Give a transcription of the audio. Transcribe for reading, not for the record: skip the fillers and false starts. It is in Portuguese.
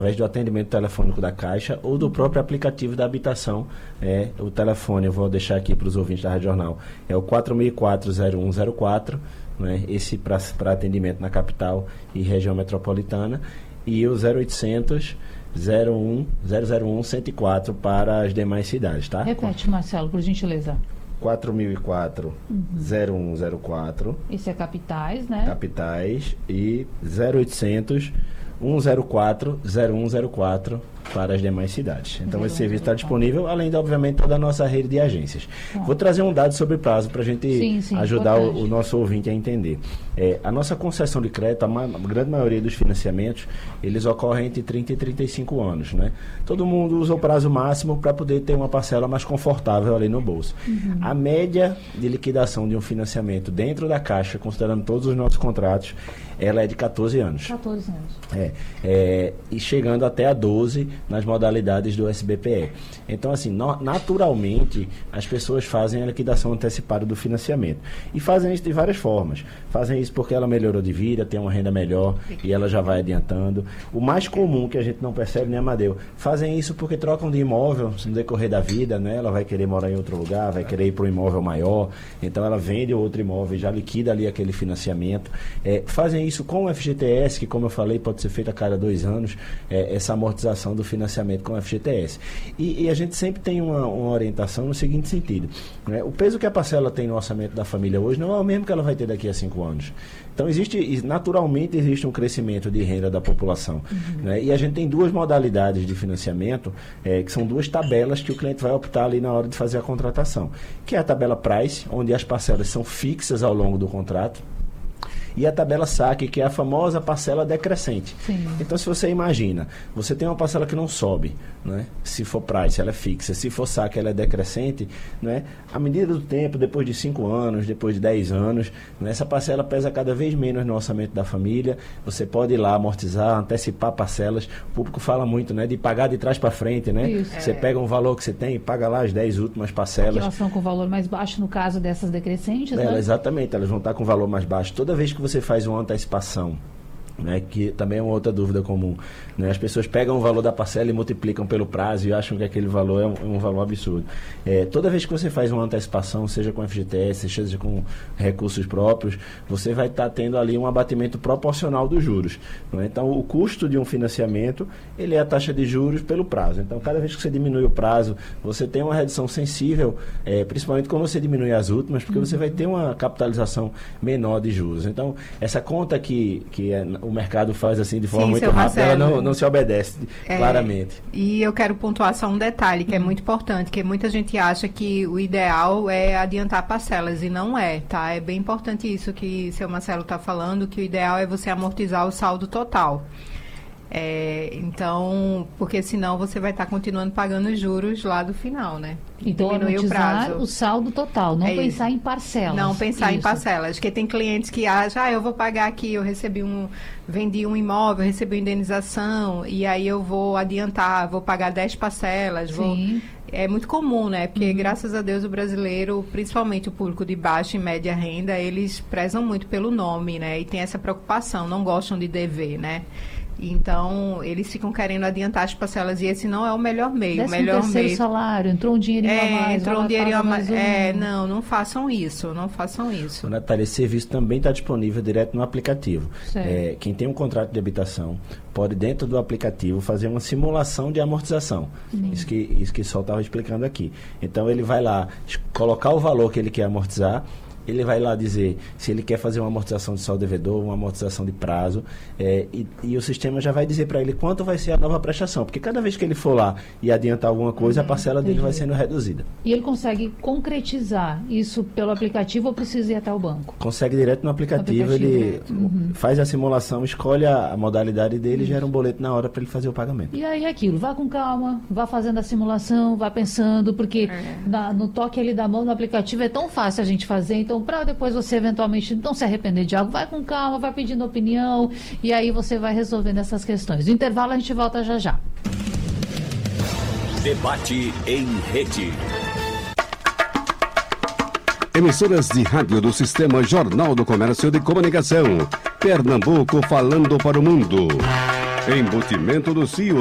através do atendimento telefônico da Caixa ou do próprio aplicativo da habitação. O telefone, eu vou deixar aqui para os ouvintes da Rádio Jornal, é o 4004-0104, né? Esse para atendimento na capital e região metropolitana, e o 0800 001 104 para as demais cidades, tá? Repete, Marcelo, por gentileza. 4004 0104. Esse é capitais, né? Capitais, e 0800 104 0104 para as demais cidades. Então, esse serviço está disponível, além de, obviamente, toda a nossa rede de agências. Vou trazer um dado sobre prazo para a gente ajudar o nosso ouvinte a entender. A nossa concessão de crédito, a grande maioria dos financiamentos, eles ocorrem entre 30 e 35 anos, né? Todo mundo usa o prazo máximo para poder ter uma parcela mais confortável ali no bolso. A média de liquidação de um financiamento dentro da Caixa, considerando todos os nossos contratos, ela é de 14 anos. 14 anos. E chegando até a 12 nas modalidades do SBPE. Então, assim, naturalmente, as pessoas fazem a liquidação antecipada do financiamento. E fazem isso de várias formas. Fazem isso porque ela melhorou de vida, tem uma renda melhor e ela já vai adiantando. O mais comum, que a gente não percebe, né, Amadeu? Fazem isso porque trocam de imóvel no decorrer da vida, né? Ela vai querer morar em outro lugar, vai querer ir para um imóvel maior, então ela vende outro imóvel e já liquida ali aquele financiamento. Fazem isso com o FGTS, que, como eu falei, pode ser feito a cada 2 anos, essa amortização do financiamento com o FGTS. E a gente sempre tem uma orientação no seguinte sentido, né? O peso que a parcela tem no orçamento da família hoje não é o mesmo que ela vai ter daqui a 5 anos. Então, naturalmente existe um crescimento de renda da população. Né? E a gente tem 2 modalidades de financiamento, que são 2 tabelas que o cliente vai optar ali na hora de fazer a contratação, que é a tabela Price, onde as parcelas são fixas ao longo do contrato, e a tabela saque, que é a famosa parcela decrescente. Sim. Então, se você imagina, você tem uma parcela que não sobe, né? Se for price, ela é fixa. Se for saque, ela é decrescente, né? À medida do tempo, depois de 5 anos, depois de 10 anos, né? Essa parcela pesa cada vez menos no orçamento da família. Você pode ir lá amortizar, antecipar parcelas. O público fala muito, né? De pagar de trás para frente, né? Isso. Você pega um valor que você tem e paga lá as 10 últimas parcelas. Elas são com valor mais baixo no caso dessas decrescentes, né? Exatamente, elas vão estar com valor mais baixo. Toda vez que você faz uma antecipação, né, que também é uma outra dúvida comum, né? As pessoas pegam o valor da parcela e multiplicam pelo prazo e acham que aquele valor é um valor absurdo. Toda vez que você faz uma antecipação, seja com FGTS, seja com recursos próprios, você vai estar tendo ali um abatimento proporcional dos juros, né? Então, o custo de um financiamento, ele é a taxa de juros pelo prazo. Então, cada vez que você diminui o prazo, você tem uma redução sensível, principalmente quando você diminui as últimas, porque você vai ter uma capitalização menor de juros. Então, essa conta que o mercado faz assim de forma muito rápida, ela não se obedece claramente. E eu quero pontuar só um detalhe que é muito importante, que muita gente acha que o ideal é adiantar parcelas, e não é, tá? É bem importante isso que o seu Marcelo está falando, que o ideal é você amortizar o saldo total. Então, porque senão você vai estar continuando pagando os juros lá do final, né? Então, amortizar o saldo total, não pensar em parcelas. Não pensar em parcelas, porque tem clientes que acham, eu vou pagar aqui, vendi um imóvel, recebi uma indenização, e aí eu vou adiantar, vou pagar 10 parcelas, é muito comum, né? Porque, graças a Deus, o brasileiro, principalmente o público de baixa e média renda, eles prezam muito pelo nome, né? E tem essa preocupação, não gostam de dever, né? Então, eles ficam querendo adiantar as parcelas, e esse não é o melhor meio. O melhor meio, salário, entrou um dinheirinho a mais. Entrou um dinheirinho a mais. Não façam isso, não façam isso. Natália, esse serviço também está disponível direto no aplicativo. Quem tem um contrato de habitação pode, dentro do aplicativo, fazer uma simulação de amortização. Isso que o Sol estava explicando aqui. Então, ele vai lá colocar o valor que ele quer amortizar, ele vai lá dizer se ele quer fazer uma amortização de saldo devedor, uma amortização de prazo, e o sistema já vai dizer para ele quanto vai ser a nova prestação, porque cada vez que ele for lá e adiantar alguma coisa, a parcela dele vai sendo reduzida. E ele consegue concretizar isso pelo aplicativo ou precisa ir até o banco? Consegue direto no aplicativo, ele faz a simulação, escolhe a modalidade dele e gera um boleto na hora para ele fazer o pagamento. E aí aquilo, vá com calma, vá fazendo a simulação, vá pensando, porque no toque ali da mão no aplicativo é tão fácil a gente fazer, então para depois você eventualmente não se arrepender de algo, vai com calma, vai pedindo opinião e aí você vai resolvendo essas questões. No intervalo a gente volta já já. Debate em rede. Emissoras de rádio do Sistema Jornal do Comércio de Comunicação. Pernambuco falando para o mundo. Embutimento do Cio